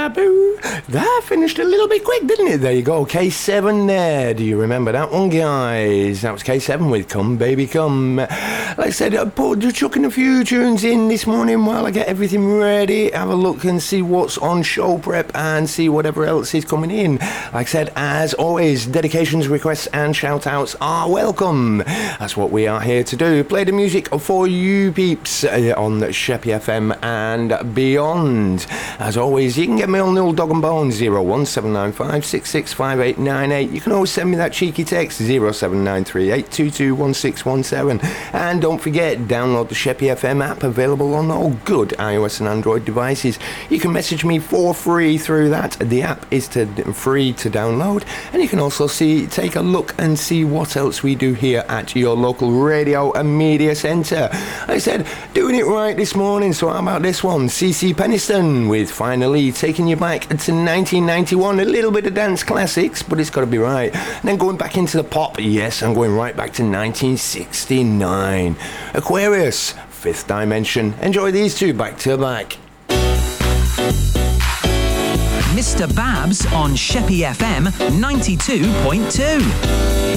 Boo. That finished a little bit quick, didn't it? There you go, K7 there. Do you remember that one, guys? That was K7 with Come Baby Come. Like I said, I put chucking a few tunes in this morning while I get everything ready. Have a look and see what's on show prep and see whatever else is coming in. Like I said, as always, dedications, requests and shout outs are welcome. That's what we are here to do. Play the music for you peeps on Sheppy FM and beyond. As always, you can get me on the old Dog and Bone 01795 665898. You can always send me that cheeky text 07938221617. And don't forget, download the Sheppy FM app, available on all good iOS and Android devices. You can message me for free through that. The app is free to download, and you can also take a look and see what else we do here at your local radio and media centre. I said, doing it right this morning, so how about this one? CeCe Peniston with Finally, taking you back to 1991. A little bit of dance classics, but it's got to be right. And then going back into the pop, yes, I'm going right back to 1969. Aquarius, Fifth Dimension. Enjoy these two back to back. Mr. Babs on Sheppy FM 92.2.